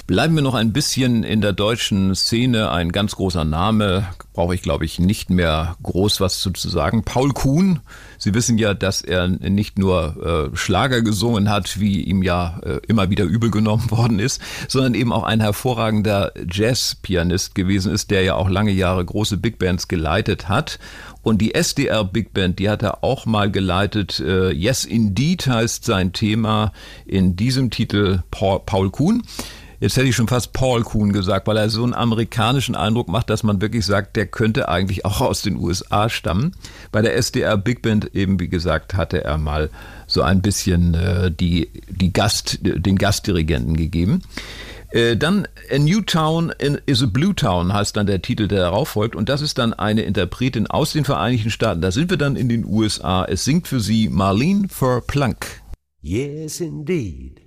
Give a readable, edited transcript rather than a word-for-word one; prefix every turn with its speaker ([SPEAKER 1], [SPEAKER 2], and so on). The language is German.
[SPEAKER 1] Bleiben wir noch ein bisschen in der deutschen Szene. Ein ganz großer Name, brauche ich glaube ich nicht mehr groß was zu sagen. Paul Kuhn. Sie wissen ja, dass er nicht nur Schlager gesungen hat, wie ihm ja immer wieder übel genommen worden ist, sondern eben auch ein hervorragender Jazzpianist gewesen ist, der ja auch lange Jahre große Big Bands geleitet hat. Und die SDR Big Band, die hat er auch mal geleitet. Yes Indeed heißt sein Thema in diesem Titel Paul Kuhn. Jetzt hätte ich schon fast Paul Kuhn gesagt, weil er so einen amerikanischen Eindruck macht, dass man wirklich sagt, der könnte eigentlich auch aus den USA stammen. Bei der SDR Big Band eben, wie gesagt, hatte er mal so ein bisschen den Gastdirigenten gegeben. Dann A New Town is a Blue Town heißt dann der Titel, der darauf folgt. Und das ist dann eine Interpretin aus den Vereinigten Staaten. Da sind wir dann in den USA. Es singt für sie Marlene Verplunk.
[SPEAKER 2] Yes, indeed.